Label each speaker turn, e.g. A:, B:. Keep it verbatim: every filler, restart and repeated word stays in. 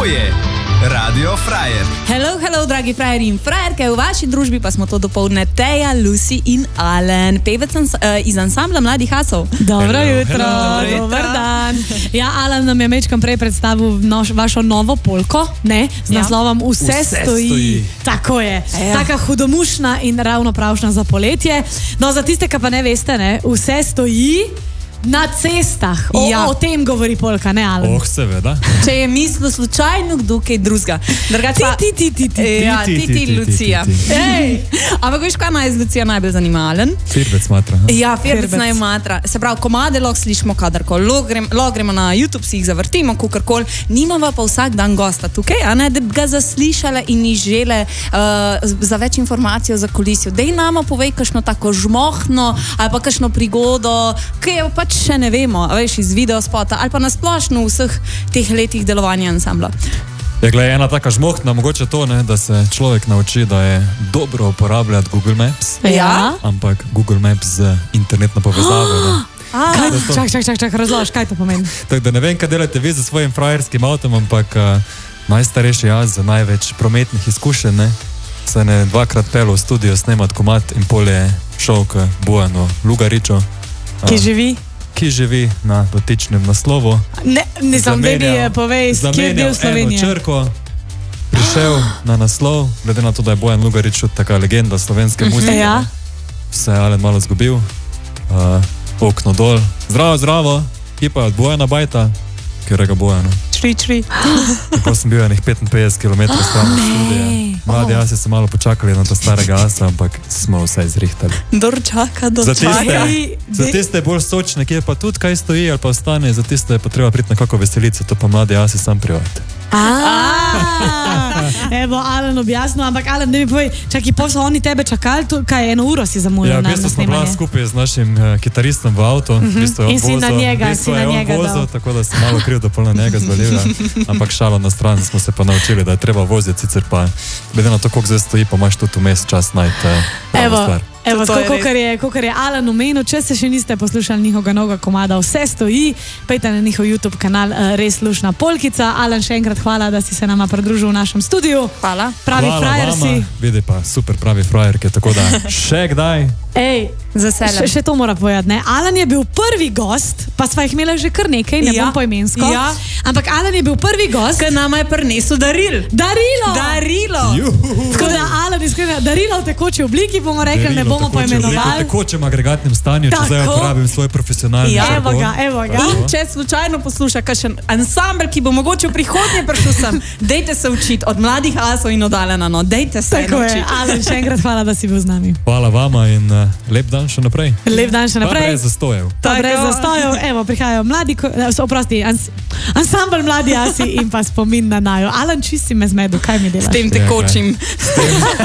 A: je Radio Frajer.
B: Hello, hello, dragi frajeri in frajerke, v vaši družbi pa smo to dopoldne Teja, Lucy in Alen, pevec uh, iz ansambla Mladih asov.
C: Dobro
B: hello,
C: jutro,
B: hello.
C: dober dan. Ja, Alen nam je mečkam prej predstavil noš, vašo novo polko, ne, z
B: Ja.
C: naslovom Vse,
D: Vse
C: stoji.
D: stoji.
C: Tako je,
B: Ja.
C: taka hudomušna in ravno pravšna za poletje. No, za tiste, ki pa ne veste, ne, vse stoji na cestah. O,
B: Ja.
C: o tem govori polka, ne, Alen?
D: Oh, seveda.
B: Če je mislil slučajno kdo kaj drugega. Drugače pa...
C: Ti, ti, ti, ti, ti.
B: Ja,
D: Ti,
B: ti,
D: ti,
B: ti,
D: ti,
B: Lucija.
D: ti, ti.
B: Ej, ampak veš, kaj naj z Lucija najbolj zanima, Alen?
D: Firbec matra.
B: Ja, Firbec
C: Firbec.
B: naj matra. Se pravi, komade lahko slišimo kadarkoli. Lahko grem, lahko gremo na YouTube, si jih zavrtimo, kakorkoli. Nimava pa vsak dan gosta tukaj, a ne, da bi ga zaslišale in izžele uh, za več informacij za kulisijo. Dej nama povej kakšno tako žmohno ali pa kakšno prigodo, ki jo pač še ne vemo, a veš, iz videospota ali pa nasplošno v vseh teh letih delovanja ansambla.
D: Je glej, ena taka žmohtna, mogoče to, ne, da se človek nauči, da je dobro uporabljati Google Maps,
B: Ja?
D: ampak Google Maps z internetno povezavo. Ne.
C: Kaj, čak, čak, čak, čak, razlož, kaj to pomeni?
D: Tako da ne vem, kaj delate vi za svojim frajerskim avtom, ampak uh, najstarejši jaz za največ prometnih izkušenj, ne, se ne dvakrat pel v studio snemat komad in pol je šel k Bojanu Lugariču,
C: Ki živi?
D: ki živi na dotičnem naslovu.
C: Ne, nisem, baby, povej, kje je bil Slovenije?
D: Eno črko, prišel na naslov, glede na to, da je Bojan Lugarič taka legenda slovenske muzike.
C: Ja.
D: Se je Alen malo zgubil, uh, okno dol. Zdravo, zdravo, ki pa je od Bojana Bajta, kjerega Bojana.
C: Čri, čri.
D: In pa sem bil enih petinpetdeset kilometrov stran od studija. Mladi asi so malo počakali na to starega asa, ampak smo vse izrihtali.
B: Dor čaka, dor
D: Za
B: čaka.
D: tiste, za tiste bolj sočne, kje pa tudi kaj stoji ali pa ostane, za tiste je pa treba priti na kako veselico, to pa mladi asi sam privati.
C: Evo, Alen objasnil, ampak Alen, ne mi povej, čakaj, pol so oni tebe čakali, tu, kaj eno uro si zamujal
D: Ja, v
C: na, na
D: bistvu smo bila
C: snemanje.
D: skupaj z našim uh, kitaristom v avtu, uh -huh. v bistvu je on
C: In si na
D: vozil,
C: njega,
D: v bistvu
C: si na
D: je on
C: njega
D: vozil,
C: dal.
D: tako da sem malo kriv, da pol na njega zvalila, ampak šalo na stran smo se pa naučili, da je treba voziti, sicer pa, glede na to, koliko zdaj stoji, pa imaš tudi vmes čas najti uh, pravo
C: Evo,
D: stvar.
C: evo
B: To je
C: tako,
B: res.
C: kar je, kakor je Alen omenil, če se še niste poslušali njihovega novega komada Vse stoji, pejte na njihov YouTube kanal, uh, res lušna polkica. Alen, še enkrat hvala, da si se nama pridružil v našem studiu.
B: Hvala.
C: Pravi
D: Hvala
C: frajer
D: vama,
C: si.
D: vidi pa, super pravi frajerke, tako da še kdaj.
C: Ej,
B: Z veseljem.
C: še, še to mora povedati, ne? Alen je bil prvi gost, pa sva jih imela že kar nekaj, ne
B: Ja.
C: bom poimensko.
B: Ja.
C: Ampak Alen je bil prvi gost.
B: Ker nama je prinesel daril.
C: Darilo!
B: Darilo!
D: Juhu.
C: Tako da Alen iskreno, darilo v tekoči obliki bomo rekli, ne bomo
D: V
C: poimenovali.
D: tekočem agregatnem stanju, če
C: Tako.
D: zdaj uporabim svoj profesionalni
B: Ja,
D: žargon.
C: Evo ga, evo ga.
B: In če slučajno posluša kakšen ansambl, ki bo mogoče v prihodnje prišel sem, dejte se učiti od Mladih asov in od Alena, no, dejte se
C: Tako je,
B: naučiti.
C: Alen, še enkrat hvala, da si bil z nami.
D: Hvala vama in uh, lep dan še naprej.
C: Lep dan še
D: Pa
C: naprej.
D: brez zastojev.
C: Pa
B: Tako.
C: brez zastojev, evo, prihajajo mladi, ko- ne, oprosti, ans, ansambl Mladi asi in pa spomin na naju. Alen, čisti me zmedu, kaj mi delaš?
B: S tem tekočim.
D: S tem,